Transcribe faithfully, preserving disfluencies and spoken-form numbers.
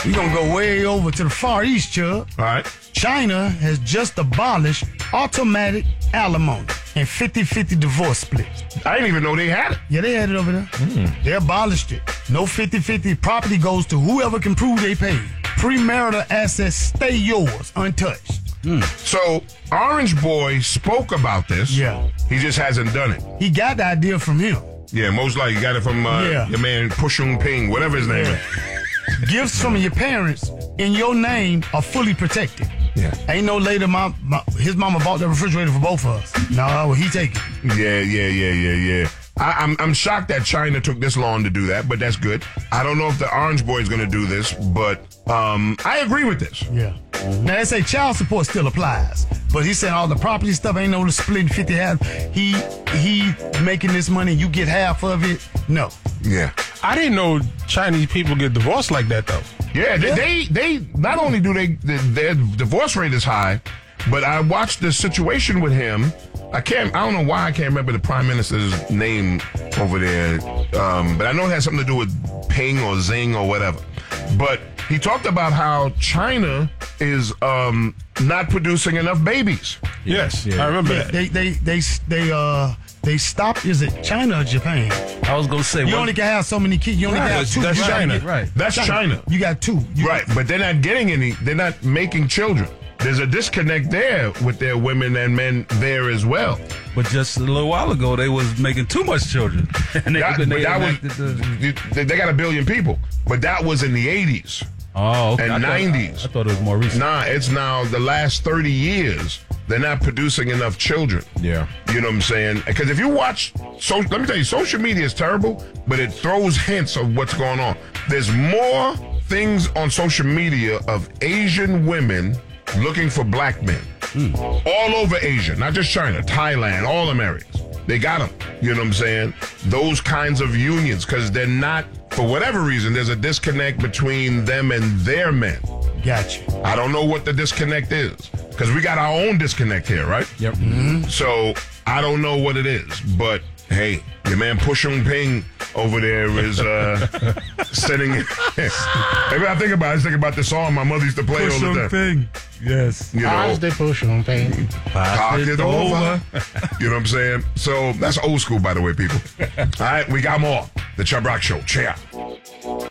We're going to go way over to the Far East, Chubb. All right. China has just abolished automatic alimony and fifty-fifty divorce splits. I didn't even know they had it. Yeah, they had it over there. Mm. They abolished it. No fifty-fifty. Property goes to whoever can prove they paid. Premarital assets stay yours, untouched. Mm. So, Orange Boy spoke about this. Yeah. He just hasn't done it. He got the idea from him. Yeah, most likely. You got it from uh, yeah. your man Pushung Ping, whatever his name yeah. is. Gifts from your parents in your name are fully protected. Yeah. Ain't no later, my, my, his mama bought the refrigerator for both of us. No, well, he take it. Yeah, yeah, yeah, yeah, yeah. I, I'm I'm shocked that China took this long to do that, but that's good. I don't know if the Orange Boy is going to do this, but um, I agree with this. Yeah. Now, they say child support still applies, but he said all the property stuff ain't no split fifty half. He he making this money, you get half of it. No. Yeah. I didn't know Chinese people get divorced like that, though. Yeah, they, they, they not only do they, their divorce rate is high, but I watched the situation with him. I can't, I don't know why I can't remember the prime minister's name over there, um, but I know it has something to do with Ping or Zing or whatever. But he talked about how China is um, not producing enough babies. Yes, yeah. I remember yeah, that. They, they, they, they, uh, they stopped. Is it China or Japan? I was gonna say you what, only can have so many kids. You only Right, can have two. that's You gotta China. get- right? That's China. You got two. You Right, but they're not getting any, they're not making children. There's a disconnect there with their women and men there as well. But just a little while ago, they was making too much children, and they, That, they but that enacted was, the, they they got a billion people, but that was in the eighties oh, okay. and I thought- nineties. I thought it was more recent. Nah, it's now the last thirty years. They're not producing enough children. Yeah. You know what I'm saying? Because if you watch, so let me tell you, social media is terrible, but it throws hints of what's going on. There's more things on social media of Asian women looking for black men. Mm. All over Asia, not just China, Thailand, all them areas. They got them. You know what I'm saying? Those kinds of unions, because they're not, for whatever reason, there's a disconnect between them and their men. Got you. I don't know what the disconnect is, because we got our own disconnect here, right? Yep. Mm-hmm. So I don't know what it is, but hey, your man Pushung Ping over there is uh, sitting. Maybe I think about it, I just think about the song my mother used to play all the time. Thing. Yes. You know, they push on pain. Talk it over. You know what I'm saying? So that's old school, by the way, people. All right, we got more. The Chubb Rock Show. Check out.